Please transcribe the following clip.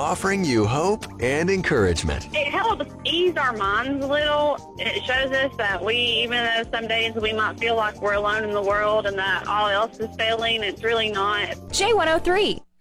offering you hope and encouragement. It helps ease our minds a little. It shows us that even though some days we might feel like we're alone in the world and that all else is failing, it's really not. J103.